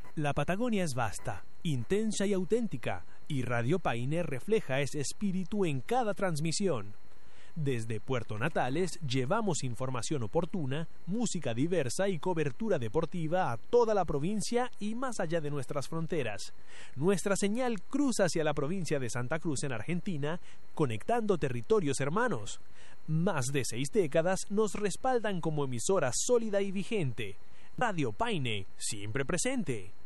La Patagonia es vasta, intensa y auténtica, y Radio Paine refleja ese espíritu en cada transmisión. Desde Puerto Natales llevamos información oportuna, música diversa y cobertura deportiva a toda la provincia y más allá de nuestras fronteras. Nuestra señal cruza hacia la provincia de Santa Cruz en Argentina, conectando territorios hermanos. Más de 6 décadas nos respaldan como emisora sólida y vigente. Radio Paine, siempre presente.